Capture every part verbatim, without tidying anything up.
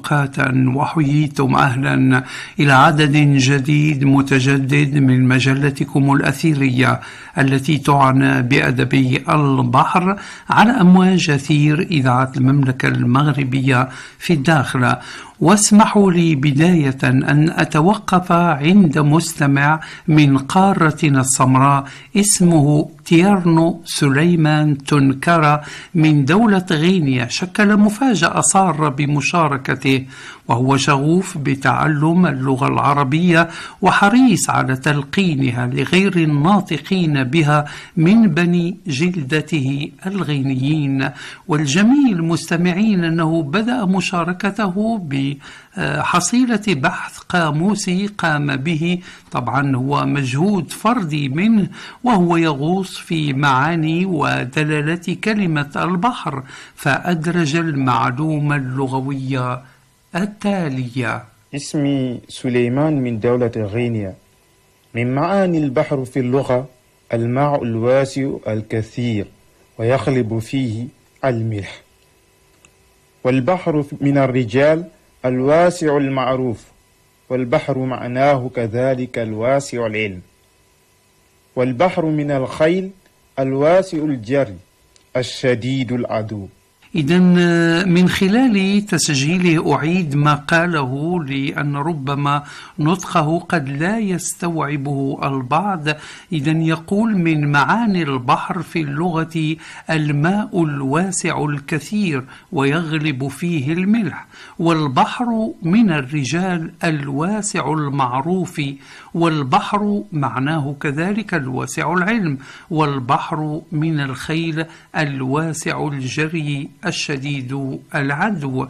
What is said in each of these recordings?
أوقاتا وحييتم أهلا إلى عدد جديد متجدد من مجلتكم الأثيرية التي تعنى بأدب البحر على أمواج أثير إذاعة المملكة المغربية في الداخل. واسمحوا لي بداية أن أتوقف عند مستمع من قارتنا السمراء اسمه تيرنو سليمان تنكرة من دولة غينيا. شكل مفاجأة سارة بمشاركته، وهو شغوف بتعلم اللغة العربية وحريص على تلقينها لغير الناطقين بها من بني جلدته الغينيين. والجميل مستمعين أنه بدأ مشاركته بحصيلة بحث قاموسي قام به، طبعا هو مجهود فردي منه، وهو يغوص في معاني ودلالة كلمة البحر، فأدرج المعلومة اللغوية التالية: اسمي سليمان من دولة غينيا. من معاني البحر في اللغة الماء الواسع الكثير ويغلب فيه الملح. والبحر من الرجال الواسع المعروف، والبحر معناه كذلك الواسع العلم. والبحر من الخيل الواسع الجري الشديد العدو. إذن من خلال تسجيله أعيد ما قاله، لأن ربما نطقه قد لا يستوعبه البعض. إذن يقول: من معاني البحر في اللغة الماء الواسع الكثير ويغلب فيه الملح. والبحر من الرجال الواسع المعروف، والبحر معناه كذلك الواسع العلم. والبحر من الخيل الواسع الجري الشديد العدو.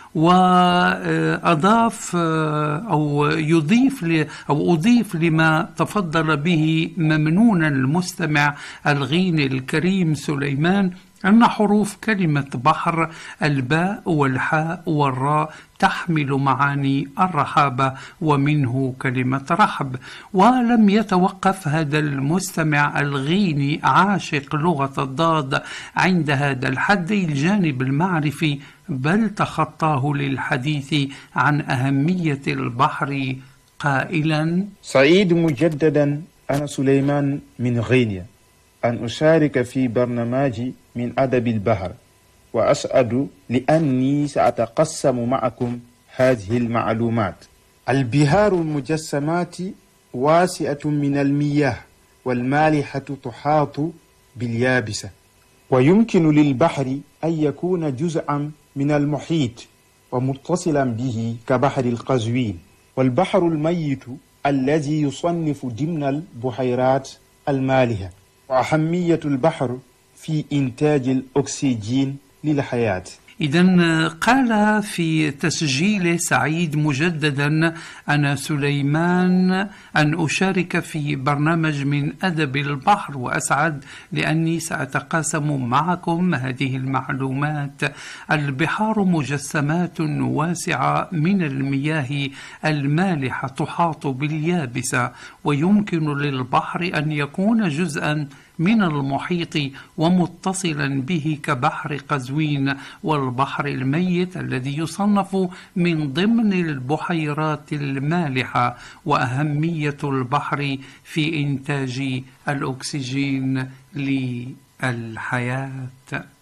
وأضاف أو يضيف أو أضيف لما تفضل به ممنونا المستمع الغيني الكريم سليمان أن حروف كلمة بحر الباء والحاء والراء تحمل معاني الرحابة، ومنه كلمة رحب. ولم يتوقف هذا المستمع الغيني عاشق لغة الضاد عند هذا الحد الجانب المعرفي، بل تخطاه للحديث عن أهمية البحر قائلا: سعيد مجددا أنا سليمان من غينيا أن أشارك في برنامج من أدب البحر، وأسعد لأني سأتقسم معكم هذه المعلومات. البحار المجسمات واسعة من المياه، والمالحة تحاط باليابسة، ويمكن للبحر أن يكون جزءا من المحيط ومتصلا به كبحر القزوين. والبحر الميت الذي يصنف ضمن البحيرات المالحة. وأهمية البحر في إنتاج الأكسجين للحياة. إذن قال في تسجيل سعيد مجددا: أنا سليمان أن أشارك في برنامج من أدب البحر، وأسعد لأني سأتقاسم معكم هذه المعلومات. البحار مجسمات واسعة من المياه المالحة تحاط باليابسة، ويمكن للبحر أن يكون جزءا من المحيط ومتصلا به كبحر قزوين. والبحر الميت الذي يصنف من ضمن البحيرات المالحة. وأهمية البحر في إنتاج الأكسجين للحياة.